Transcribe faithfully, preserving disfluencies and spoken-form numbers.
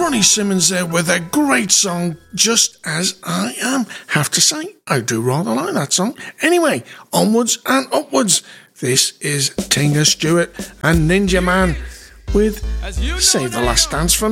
Ronnie Simmons there with a great song, Just As I Am. Have to say, I do rather like that song. Anyway, onwards and upwards. This is Tinga Stewart and Ninja Man with Save the Last Dance for